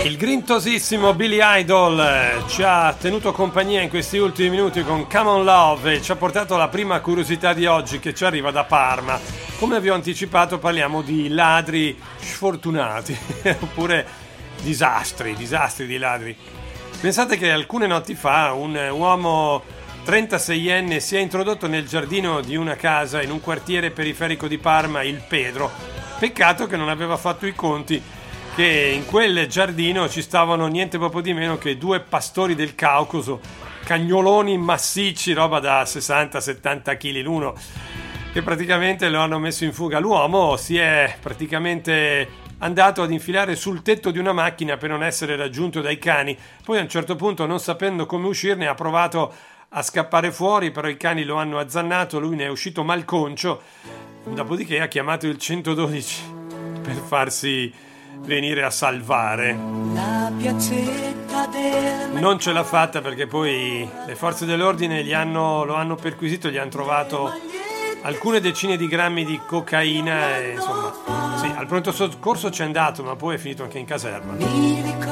Il grintosissimo Billy Idol ci ha tenuto compagnia in questi ultimi minuti con Come On Love e ci ha portato la prima curiosità di oggi che ci arriva da Parma. Come vi ho anticipato, parliamo di ladri sfortunati oppure disastri di ladri. Pensate che alcune notti fa un uomo 36enne si è introdotto nel giardino di una casa in un quartiere periferico di Parma, il Pedro. Peccato che non aveva fatto i conti che in quel giardino ci stavano niente proprio di meno che due pastori del Caucaso, cagnoloni massicci, roba da 60-70 kg l'uno, che praticamente lo hanno messo in fuga. L'uomo si è praticamente andato ad infilare sul tetto di una macchina per non essere raggiunto dai cani. Poi a un certo punto, non sapendo come uscirne, ha provato a scappare fuori, però i cani lo hanno azzannato, lui ne è uscito malconcio, dopodiché ha chiamato il 112 per farsi venire a salvare. Non ce l'ha fatta perché poi le forze dell'ordine lo hanno perquisito, gli hanno trovato alcune decine di grammi di cocaina e insomma sì, al pronto soccorso c'è andato, ma poi è finito anche in caserma.